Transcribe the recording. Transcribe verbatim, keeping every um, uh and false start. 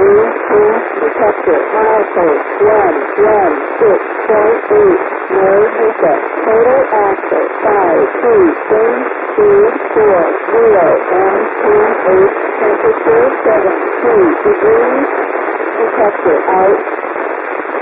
two, two, detector, milepost, one, one, six, point eight, no hiccup, total axle, five, two, change, speed, four, zero, and two, eight, temperature, seven, two degrees, detector out.